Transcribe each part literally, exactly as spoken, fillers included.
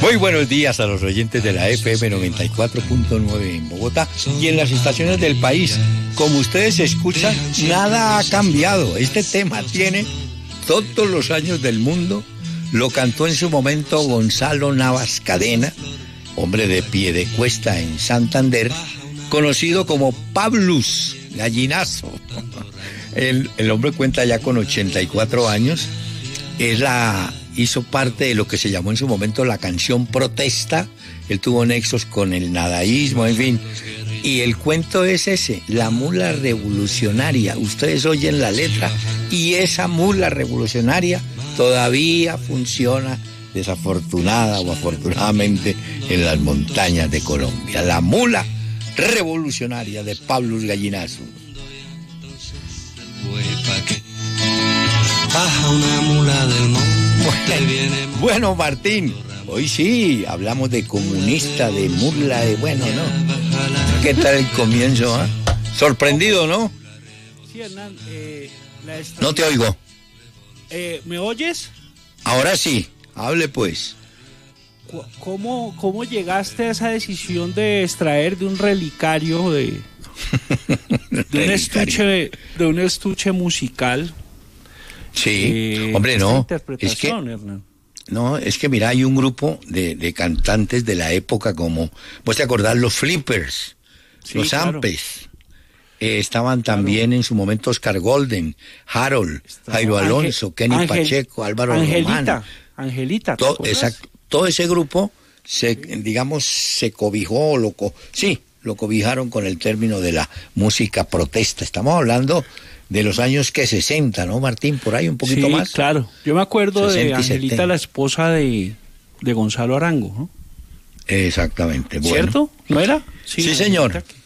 Muy buenos días a los oyentes de la F M noventa y cuatro punto nueve en Bogotá y en las estaciones del país. Como ustedes escuchan, nada ha cambiado. Este tema tiene todos los años del mundo. Lo cantó en su momento Gonzalo Navas Cadena, hombre de Piedecuesta en Santander, conocido como Pablus Gallinazo. El, el hombre cuenta ya con ochenta y cuatro años. Es la, hizo parte de lo que se llamó en su momento la canción protesta. Él tuvo nexos con el nadaísmo, en fin. Y el cuento es ese, la mula revolucionaria. Ustedes oyen la letra y esa mula revolucionaria todavía funciona, desafortunada o afortunadamente, en las montañas de Colombia. La mula revolucionaria de Pablus Gallinazo. Baja una mula del monte, viene... Bueno, Martín, hoy sí hablamos de comunista, de mula, de bueno, ¿no? ¿Qué tal el comienzo? ¿Eh? Sorprendido, ¿no? Sí, Hernán, eh, la esta... No te oigo. Eh, ¿Me oyes? Ahora sí, hable pues. ¿Cómo, ¿Cómo llegaste a esa decisión de extraer de un relicario, de, de, un, estuche, de un estuche musical? Sí, eh, hombre, no. Interpretación, es que, Hernán. No, es que mira, hay un grupo de, de cantantes de la época como, vos te acordás, los Flippers, sí, los claro. Ampes. Eh, estaban también claro. en su momento Oscar Golden, Harold, Estaba Jairo Alonso, Ángel, Kenny Ángel, Pacheco, Álvaro Angelita, Román. Angelita, todo, exacto, todo ese grupo se, sí. digamos, se cobijó, lo co sí, lo cobijaron con el término de la música protesta. Estamos hablando de los años que sesenta, ¿no, Martín? Por ahí un poquito sí, más. Sí, claro. Yo me acuerdo de Angelita, setenta. La esposa de, de Gonzalo Arango, ¿no? Exactamente. Bueno. ¿Cierto? ¿No era? Sí, sí señor. Que,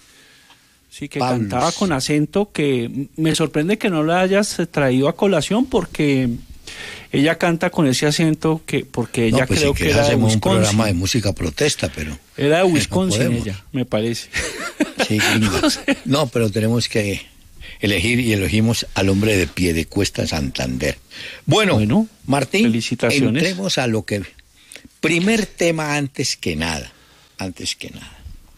sí, que Pablos. Cantaba con acento, que me sorprende que no la hayas traído a colación porque ella canta con ese acento que porque ella no, pues creo si que era de Wisconsin. Un programa de música protesta, pero era de Wisconsin no ella, me parece. Sí, no, sé. No, pero tenemos que elegir y elegimos al hombre de Piedecuesta, Santander. Bueno, bueno, Martín, felicitaciones. Entremos a lo que... Primer tema antes que nada, antes que nada.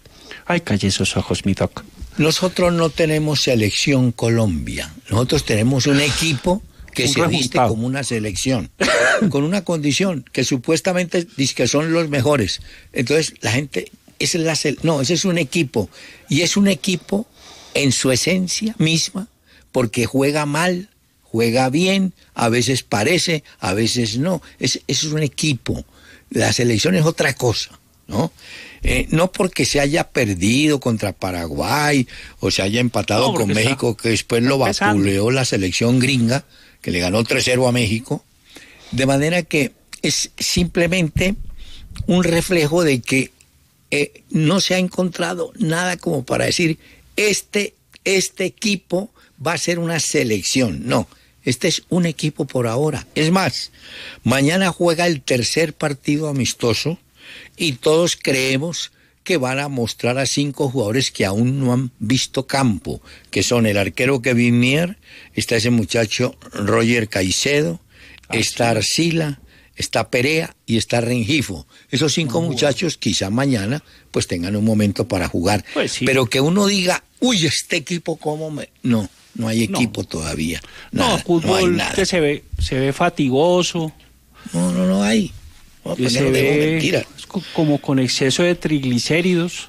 Ay, calle esos ojos, mi doc. Nosotros no tenemos selección Colombia, nosotros tenemos un equipo que un se resultado. Viste como una selección, con una condición, que supuestamente dice que son los mejores. Entonces, la gente, esa es la, no, ese es un equipo, y es un equipo en su esencia misma, porque juega mal, juega bien, a veces parece, a veces no. Es, es un equipo. La selección es otra cosa, ¿no? Eh, no porque se haya perdido contra Paraguay o se haya empatado no, con México, que después lo vapuleó la selección gringa, que le ganó tres cero a México. De manera que es simplemente un reflejo de que eh, no se ha encontrado nada como para decir Este, este equipo va a ser una selección. No, este es un equipo por ahora. Es más, mañana juega el tercer partido amistoso y todos creemos que van a mostrar a cinco jugadores que aún no han visto campo, que son el arquero Kevin Mier, está ese muchacho Roger Caicedo, ah, está sí. Arcila, está Perea y está Rengifo. Esos cinco oh, muchachos quizá mañana pues tengan un momento para jugar. Pues sí. Pero que uno diga, uy, este equipo cómo me... No, no hay equipo no. todavía. Nada, no, fútbol no hay nada. Que se ve, se ve fatigoso. No, no, no hay. No, pues se no ve como con exceso de triglicéridos.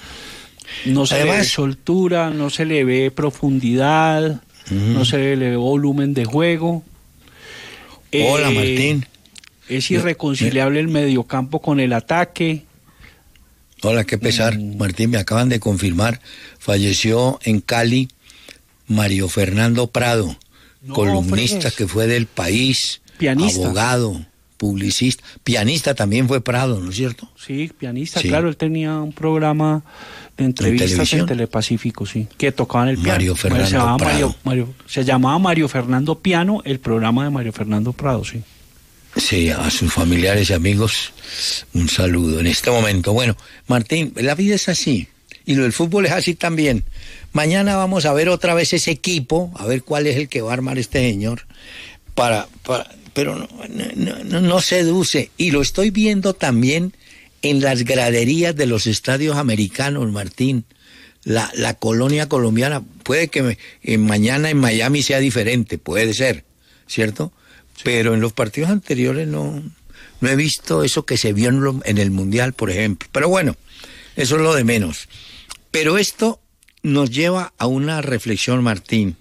No se Además, le ve soltura, no se le ve profundidad, uh-huh. no se le ve volumen de juego. Hola, eh, Martín. Es irreconciliable el mediocampo con el ataque. Hola, qué pesar. Mm. Martín, me acaban de confirmar. Falleció en Cali Mario Fernando Prado, no, columnista fregues. Que fue del País, pianista. Abogado, publicista. Pianista también fue Prado, ¿no es cierto? Sí, pianista, sí. Claro, él tenía un programa de entrevistas en, en Telepacífico, sí, que tocaban el piano. Mario Fernando se llamaba Prado. Mario, Mario, se llamaba Mario Fernando Piano, el programa de Mario Fernando Prado, sí. Sí, a sus familiares y amigos, un saludo en este momento. Bueno, Martín, la vida es así, y lo del fútbol es así también. Mañana vamos a ver otra vez ese equipo, a ver cuál es el que va a armar este señor, para, para pero no, no, no, no seduce. Y lo estoy viendo también en las graderías de los estadios americanos, Martín. La, la colonia colombiana, puede que en mañana en Miami sea diferente, puede ser, ¿cierto? Sí. Pero en los partidos anteriores no, no he visto eso que se vio en, lo, en el Mundial, por ejemplo. Pero bueno, eso es lo de menos. Pero esto nos lleva a una reflexión, Martín.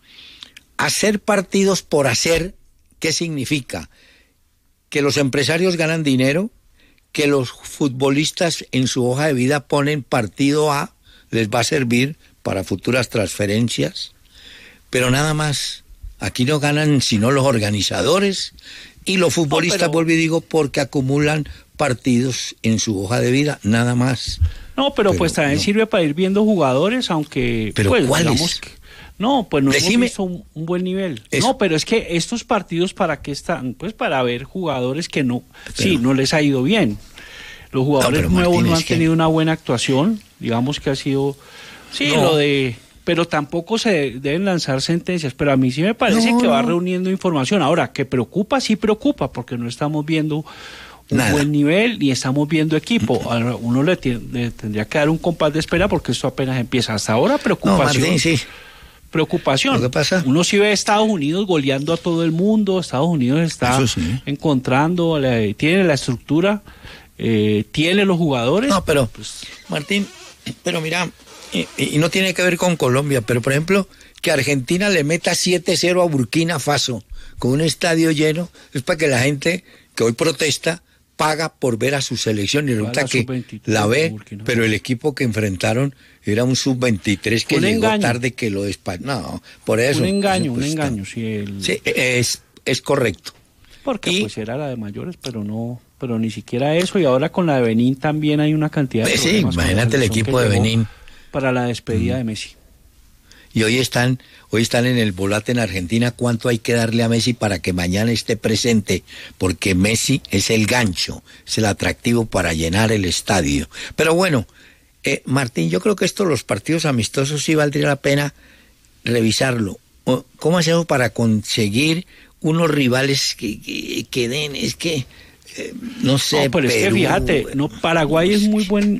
Hacer partidos por hacer, ¿qué significa? Que los empresarios ganan dinero, que los futbolistas en su hoja de vida ponen partido A, les va a servir para futuras transferencias, pero nada más. Aquí no ganan sino los organizadores y los futbolistas, no, pero... vuelvo y digo, porque acumulan partidos en su hoja de vida, nada más. No, pero, pero pues también no. sirve para ir viendo jugadores, aunque... ¿Pero pues, cuáles? Digamos que, no, pues no Decime, hemos visto un, un buen nivel. Eso. No, pero es que estos partidos, ¿para qué están? Pues para ver jugadores que no... Pero, sí, no les ha ido bien. Los jugadores no, nuevos Martín, no han tenido que... una buena actuación, digamos que ha sido... Sí, no. lo de... Pero tampoco se deben lanzar sentencias, pero a mí sí me parece no, que va reuniendo información. Ahora, que preocupa, sí preocupa, porque no estamos viendo un Nada. buen nivel ni estamos viendo equipo. A uno le, t- le tendría que dar un compás de espera porque esto apenas empieza. Hasta ahora preocupación. No, Martín, sí. Preocupación. ¿Qué pasa? Uno sí ve a Estados Unidos goleando a todo el mundo, Estados Unidos está sí. encontrando, la, tiene la estructura, eh, tiene los jugadores. No, pero, pues, Martín, pero mira... Y, y no tiene que ver con Colombia, pero por ejemplo, que Argentina le meta siete cero a Burkina Faso con un estadio lleno, es para que la gente que hoy protesta paga por ver a su selección y resulta que la ve, pero el equipo que enfrentaron era un sub veintitrés que un llegó engaño. tarde que lo despa... No, por eso. Un engaño, eso, pues, un engaño. Si el... Sí, es, es correcto. Porque y, pues era la de mayores, pero no, pero ni siquiera eso, y ahora con la de Benín también hay una cantidad de Sí, imagínate el equipo de Benín. Para la despedida mm. de Messi. Y hoy están, hoy están en el volate en Argentina, ¿cuánto hay que darle a Messi para que mañana esté presente? Porque Messi es el gancho, es el atractivo para llenar el estadio. Pero bueno, eh, Martín, yo creo que esto, los partidos amistosos, sí valdría la pena revisarlo. ¿Cómo hacemos para conseguir unos rivales que, que, que den? Es que... Eh, no sé, no, pero Perú, es que fíjate, no, Paraguay es muy buen